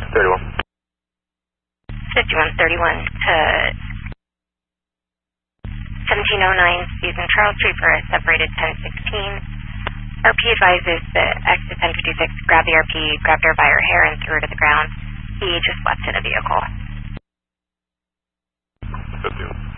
31. 5131 to 1709 Susan Charles Street for a separated 1016. RP advises that exit 1056 grabbed the RP, grabbed her by her hair and threw her to the ground. He just left in a vehicle. 51.